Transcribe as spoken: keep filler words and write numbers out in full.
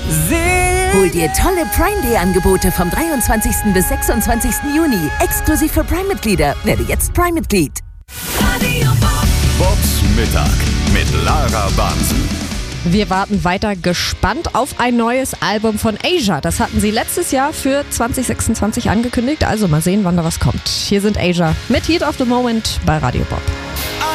Hol dir tolle Prime Day Angebote vom dreiundzwanzigsten bis sechsundzwanzigsten Juni. Exklusiv für Prime-Mitglieder. Werde jetzt Prime-Mitglied. Bobs Mittag mit Lara Bansen. Wir warten weiter gespannt auf ein neues Album von Asia. Das hatten sie letztes Jahr für zwanzig sechsundzwanzig angekündigt. Also mal sehen, wann da was kommt. Hier sind Asia mit Heat of the Moment bei Radio Bob.